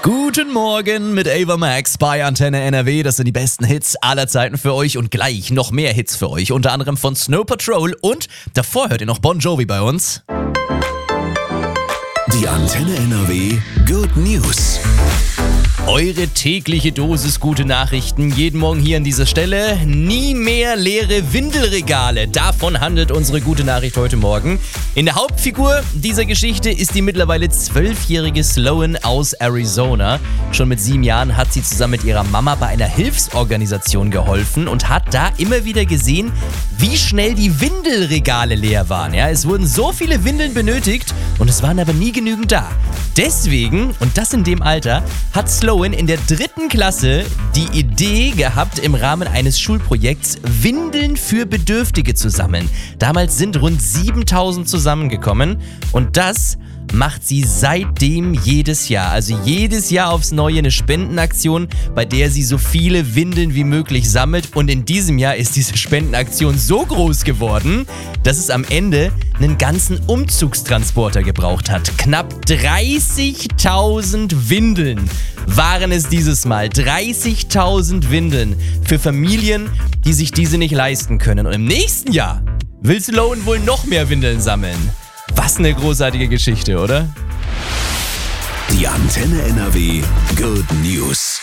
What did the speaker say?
Guten Morgen mit Ava Max bei Antenne NRW. Das sind die besten Hits aller Zeiten für euch und gleich noch mehr Hits für euch. Unter anderem von Snow Patrol und davor hört ihr noch Bon Jovi bei uns. Die Antenne NRW Good News. Eure tägliche Dosis gute Nachrichten, jeden Morgen hier an dieser Stelle. Nie mehr leere Windelregale. Davon handelt unsere gute Nachricht heute Morgen. In der Hauptfigur dieser Geschichte ist die mittlerweile 12-jährige Sloan aus Arizona. Schon mit 7 Jahren hat sie zusammen mit ihrer Mama bei einer Hilfsorganisation geholfen und hat da immer wieder gesehen, wie schnell die Windelregale leer waren. Ja, es wurden so viele Windeln benötigt und es waren aber nie genügend da. Deswegen, und das in dem Alter, hat Sloan in der 3. Klasse die Idee gehabt, im Rahmen eines Schulprojekts Windeln für Bedürftige zu sammeln. Damals sind rund 7000 zusammengekommen und das macht sie seitdem jedes Jahr. Also jedes Jahr aufs Neue eine Spendenaktion, bei der sie so viele Windeln wie möglich sammelt. Und in diesem Jahr ist diese Spendenaktion so groß geworden, dass es am Ende einen ganzen Umzugstransporter gebraucht hat. Knapp 30.000 Windeln waren es dieses Mal. 30.000 Windeln für Familien, die sich diese nicht leisten können. Und im nächsten Jahr will Sloan wohl noch mehr Windeln sammeln. Was eine großartige Geschichte, oder? Die Antenne NRW Good News.